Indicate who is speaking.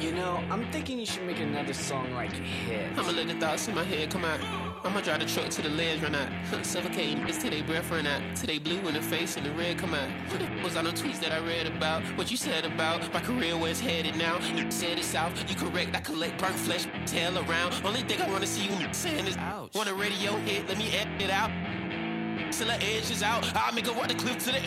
Speaker 1: You know, I'm thinking you should make another song like Hit.
Speaker 2: I'ma let the thoughts in my head come out. I'ma drive the truck to the ledge, run out. Suffocating, it's till they breath run out. Till they blue in the face and the red come out. What the was on the tweets that I read about? What you said about my career, where it's headed now? You said it's out, you correct, I collect burnt flesh, tail around. Only thing I wanna see you saying is ouch. Want a radio hit, let me edit it out. Till the edge is out, I'll make a walk the cliff to the